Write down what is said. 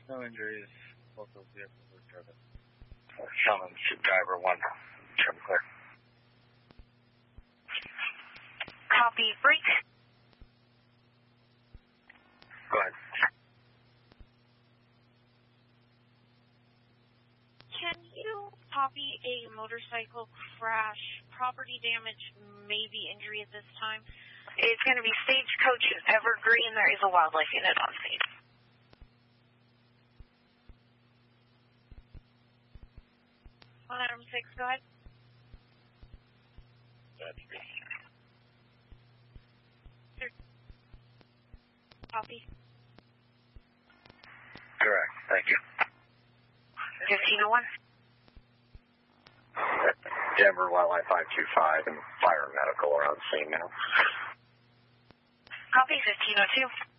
No injuries. Both those vehicles were driven. Sheldon, driver 1, trim clear. Copy, break. Go ahead. Can you copy a motorcycle crash, property damage, maybe injury at this time? It's going to be Stagecoach and Evergreen. There is a wildlife unit on scene. Item 6, go ahead. That's me. Copy. Correct. Thank you. 1501. Denver Wildlife 525 and fire and medical are on scene now. Copy 1502.